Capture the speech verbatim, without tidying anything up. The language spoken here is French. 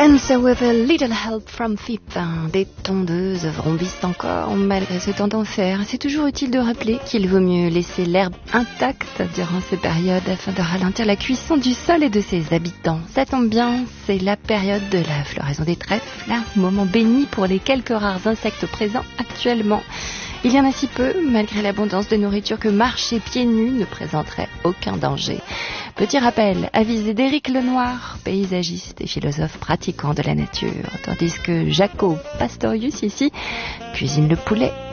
Dance with a little help from F I P. Des tondeuses vrombissent encore malgré ce temps d'enfer. C'est toujours utile de rappeler qu'il vaut mieux laisser l'herbe intacte durant ces périodes afin de ralentir la cuisson du sol et de ses habitants. Ça tombe bien, c'est la période de la floraison des trèfles, un moment béni pour les quelques rares insectes présents actuellement. Il y en a si peu, malgré l'abondance de nourriture, que marcher pieds nus ne présenterait aucun danger. Petit rappel, avisé d'Éric Lenoir, paysagiste et philosophe pratiquant de la nature, tandis que Jaco Pastorius, ici, cuisine le poulet